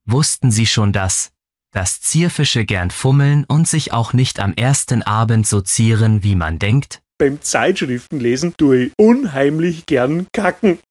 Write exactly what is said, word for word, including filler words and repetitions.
Wussten Sie schon das, dass Zierfische gern fummeln und sich auch nicht am ersten Abend so zieren, wie man denkt? Beim Zeitschriftenlesen tue ich unheimlich gern kacken.